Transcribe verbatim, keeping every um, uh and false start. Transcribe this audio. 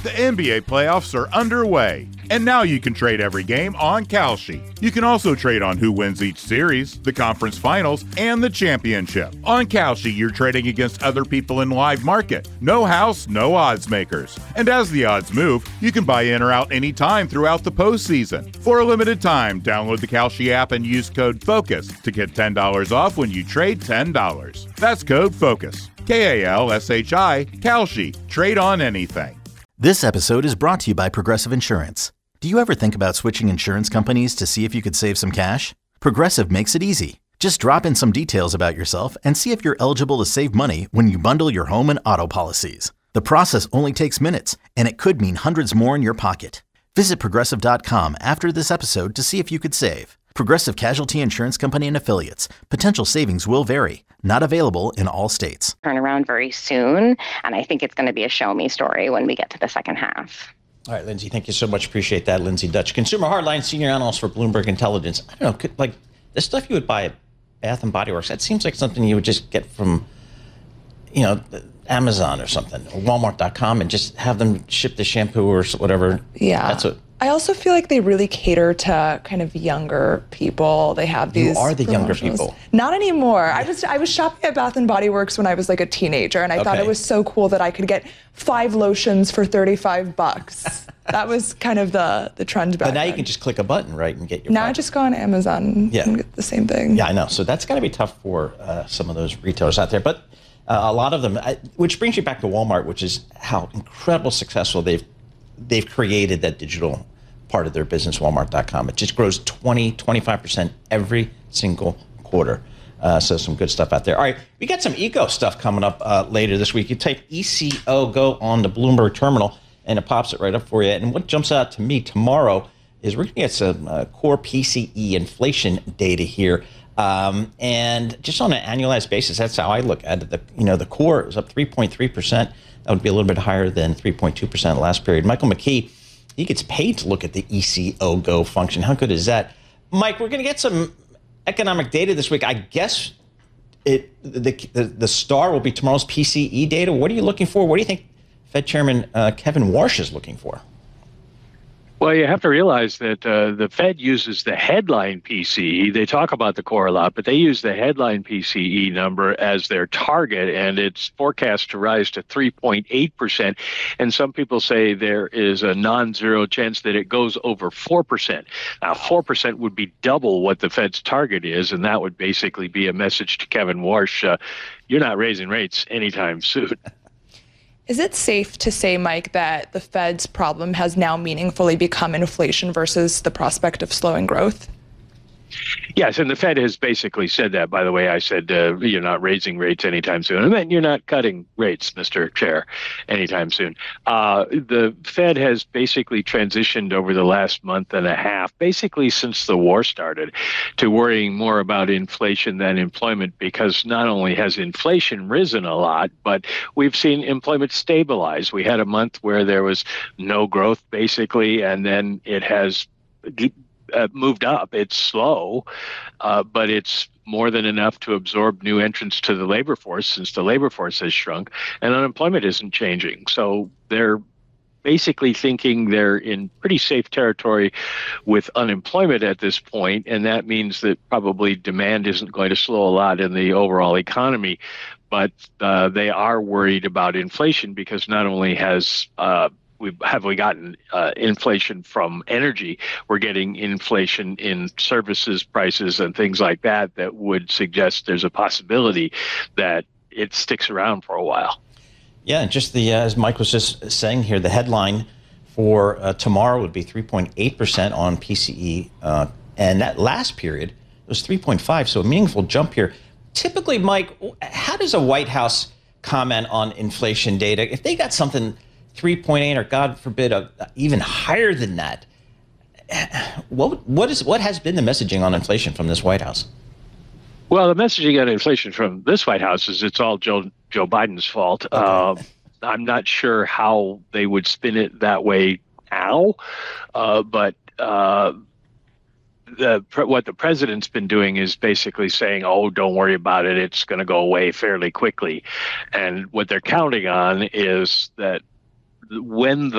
The N B A playoffs are underway, and now you can trade every game on Kalshi. You can also trade on who wins each series, the conference finals, and the championship. On Kalshi, you're trading against other people in live market. No house, no odds makers. And as the odds move, you can buy in or out anytime throughout the postseason. For a limited time, download the Kalshi app and use code FOCUS to get ten dollars off when you trade ten dollars. That's code FOCUS. K A L S H I, Kalshi. Trade on anything. This episode is brought to you by Progressive Insurance. Do you ever think about switching insurance companies to see if you could save some cash? Progressive makes it easy. Just drop in some details about yourself and see if you're eligible to save money when you bundle your home and auto policies. The process only takes minutes, and it could mean hundreds more in your pocket. Visit Progressive dot com after this episode to see if you could save. Progressive Casualty Insurance Company and Affiliates. Potential savings will vary. Not available in all states. Turn around very soon, and I think it's going to be a show-me story when we get to the second half. All right, Lindsay, thank you so much. Appreciate that. Lindsay Dutch, Consumer Hardline Senior Analyst for Bloomberg Intelligence. I don't know, could, like the stuff you would buy at Bath and Body Works, that seems like something you would just get from, you know, Amazon or something, or Walmart dot com, and just have them ship the shampoo or whatever. Yeah. That's what. I also feel like they really cater to kind of younger people. They have these. You are the younger people. Not anymore. I was I was shopping at Bath and Body Works when I was like a teenager, and I okay. thought it was so cool that I could get five lotions for thirty-five bucks. That was kind of the the trend back But now then. You can just click a button, right, and get your. Now product. I just go on Amazon yeah. and get the same thing. Yeah, I know. So that's got to be tough for uh, some of those retailers out there, but uh, a lot of them, I, which brings you back to Walmart, which is how incredible successful they've they've created that digital part of their business, Walmart dot com. It just grows twenty, twenty-five percent every single quarter. Uh, so some good stuff out there. All right, we got some eco stuff coming up uh, later this week. You type E C O Go on the Bloomberg terminal, and it pops it right up for you. And what jumps out to me tomorrow is we're going to get some uh, core P C E inflation data here. Um, and just on an annualized basis, that's how I look at it. The, you know, the core is up three point three percent. That would be a little bit higher than three point two percent last period. Michael McKee, he gets paid to look at the E C O Go function. How good is that? Mike, we're going to get some economic data this week. I guess it the, the the star will be tomorrow's P C E data. What are you looking for? What do you think Fed Chairman uh, Kevin Warsh is looking for? Well, you have to realize that uh, the Fed uses the headline P C E. They talk about the core a lot, but they use the headline P C E number as their target, and it's forecast to rise to three point eight percent. And some people say there is a non-zero chance that it goes over four percent. Now, four percent would be double what the Fed's target is, and that would basically be a message to Kevin Warsh, uh, you're not raising rates anytime soon. Is it safe to say, Mike, that the Fed's problem has now meaningfully become inflation versus the prospect of slowing growth? Yes, and the Fed has basically said that. By the way, I said uh, you're not raising rates anytime soon. And then you're not cutting rates, Mister Chair, anytime soon. Uh, the Fed has basically transitioned over the last month and a half, basically since the war started, to worrying more about inflation than employment, because not only has inflation risen a lot, but we've seen employment stabilize. We had a month where there was no growth, basically, and then it has Uh, moved up. It's slow, uh, but it's more than enough to absorb new entrants to the labor force, since the labor force has shrunk and unemployment isn't changing. So they're basically thinking they're in pretty safe territory with unemployment at this point, and that means that probably demand isn't going to slow a lot in the overall economy. But uh, they are worried about inflation, because not only has uh, we have we gotten uh, inflation from energy, we're getting inflation in services prices and things like that that would suggest there's a possibility that it sticks around for a while. Yeah, and just the uh, as Mike was just saying here, the headline for uh, tomorrow would be three point eight percent on P C E, uh, and that last period was three point five, so a meaningful jump here. Typically, Mike, how does a White House comment on inflation data? If they got something three point eight, or God forbid, uh, even higher than that, what what is what has been the messaging on inflation from this White House? Well, the messaging on inflation from this White House is it's all Joe Joe Biden's fault. Okay. Uh, I'm not sure how they would spin it that way now, uh, but uh, the what the president's been doing is basically saying, "Oh, don't worry about it; it's going to go away fairly quickly," and what they're counting on is that when the